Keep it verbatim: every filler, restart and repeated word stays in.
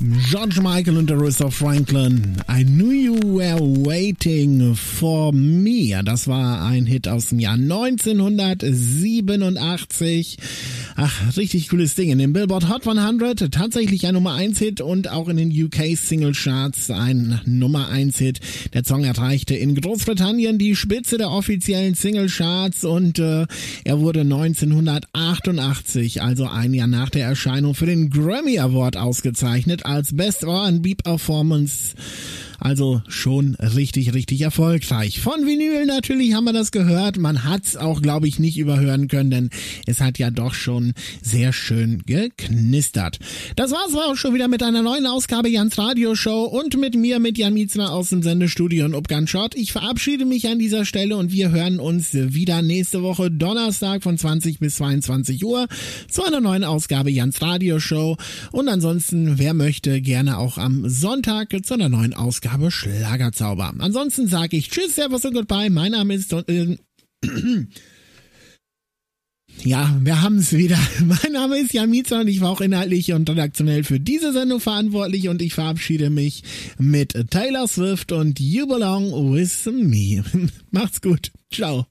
George Michael und Aretha Franklin. I knew you were waiting for me. Das war ein Hit aus dem Jahr neunzehnhundertsiebenundachtzig. Ach, richtig cooles Ding. In den Billboard Hot hundert tatsächlich ein Nummer eins Hit und auch in den U K Single Charts ein Nummer eins Hit. Der Song erreichte in Großbritannien die Spitze der offiziellen Single Charts und äh, er wurde neunzehnhundertachtundachtzig, also ein Jahr nach der Erscheinung, für den Grammy Award ausgezeichnet als Best R and B Performance. Also schon richtig, richtig erfolgreich. Von Vinyl natürlich haben wir das gehört. Man hat's auch, glaube ich, nicht überhören können, denn es hat ja doch schon sehr schön geknistert. Das war's auch schon wieder mit einer neuen Ausgabe Jans Radioshow und mit mir, mit Jan Mietzner aus dem Sendestudio in Upganschott. Ich verabschiede mich an dieser Stelle und wir hören uns wieder nächste Woche Donnerstag von zwanzig bis zweiundzwanzig Uhr zu einer neuen Ausgabe Jans Radioshow. Und ansonsten, wer möchte, gerne auch am Sonntag zu einer neuen Ausgabe Schlagerzauber. Ansonsten sage ich Tschüss, Servus und Goodbye. Mein Name ist... Äh, ja, wir haben es wieder. Mein Name ist Jan Mietzner und ich war auch inhaltlich und redaktionell für diese Sendung verantwortlich und ich verabschiede mich mit Taylor Swift und You Belong With Me. Macht's gut. Ciao.